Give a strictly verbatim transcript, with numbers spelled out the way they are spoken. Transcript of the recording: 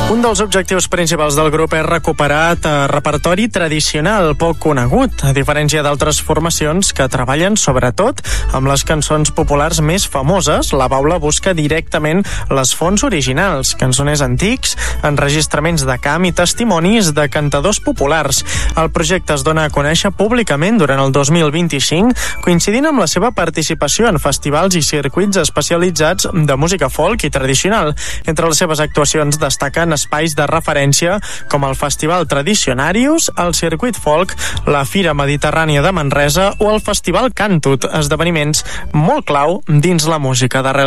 Un dels objectius principals del grup és recuperar eh, repertori tradicional poc conegut, a diferència d'altres formacions que treballen sobretot amb les cançons populars més famoses. La Baula busca directament les fonts originals, cançoners antics, enregistraments de camp i testimonis de cantadors populars. El projecte es dona a conèixer públicament durant el dos mil vint-i-cinc, coincidint amb la seva participació en festivals i circuits especialitzats de música folk i tradicional. Entre les seves actuacions destaquen espais de referència com el Festival Tradicionarius, el Circuit Folk, la Fira Mediterrània de Manresa o el Festival Cantut, esdeveniments molt clau dins la música d'arrel